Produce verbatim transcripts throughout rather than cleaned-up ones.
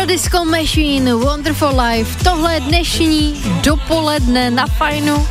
Disco Machine, Wonderful Life. Tohle je dnešní dopoledne na Fajnu.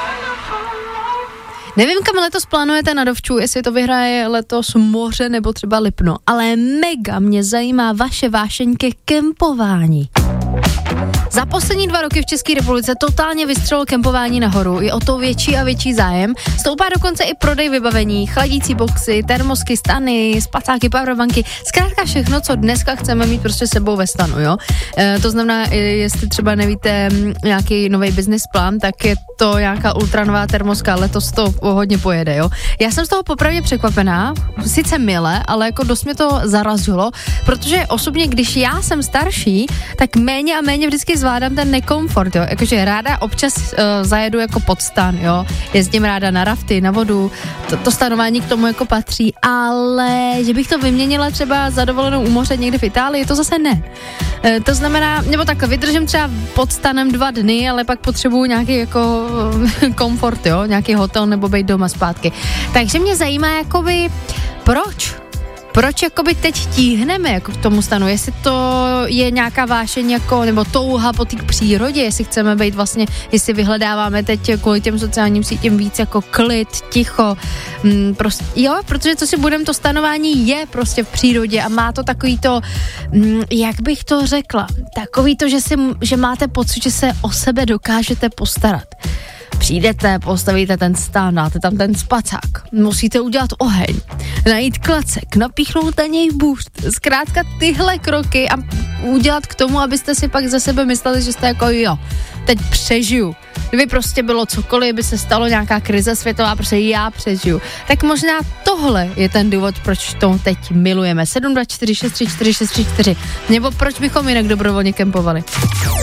Nevím, kam letos plánujete na dovču, jestli to vyhraje letos Moře nebo třeba Lipno, ale mega mě zajímá vaše vášeň ke kempování. Za poslední dva roky v České republice totálně vystřelilo kempování nahoru, je o to větší a větší zájem. Stoupá dokonce i prodej vybavení, chladící boxy, termosky, stany, spacáky, powerbanky, zkrátka všechno, co dneska chceme mít prostě sebou ve stanu, jo. E, to znamená, jestli třeba nevíte nějaký nový business plán, tak je to nějaká ultranová termoska, letos to hodně pojede, jo. Já jsem z toho popravdě překvapená, sice mile, ale jako dost mě to zarazilo, protože osobně, když já jsem starší, tak méně a méně vždycky zvládám ten nekomfort, jo, jakože ráda občas uh, zajedu jako pod stan, jo, jezdím ráda na rafty, na vodu, to, to stanování k tomu jako patří, ale že bych to vyměnila třeba za dovolenou u moře někde v Itálii, to zase ne. E, to znamená, nebo takhle, vydržím třeba pod stanem dva dny, ale pak potřebuju nějaký jako komfort, jo, nějaký hotel nebo být doma zpátky. Takže mě zajímá jakoby, proč? Proč jakoby teď tíhneme jako k tomu stanu, jestli to je nějaká vášeň jako, nebo touha po té přírodě, jestli chceme být vlastně, jestli vyhledáváme teď kvůli těm sociálním sítím víc jako klid, ticho, mm, prostě, jo, protože co si budem, to stanování je prostě v přírodě a má to takový to, mm, jak bych to řekla, takový to, že, si, že máte pocit, že se o sebe dokážete postarat. Přijdete, postavíte ten stan, dáte tam ten spacák, musíte udělat oheň, najít klacek, napíchnout na něj bůřt, zkrátka tyhle kroky a udělat k tomu, abyste si pak za sebe mysleli, že jste jako jo, teď přežiju. Kdyby prostě bylo cokoliv, by se stalo nějaká krize světová, prostě já přežiju. Tak možná tohle je ten důvod, proč to teď milujeme. sedm dva čtyři šest tři čtyři šest tři čtyři. Nebo proč bychom jinak dobrovolně kempovali.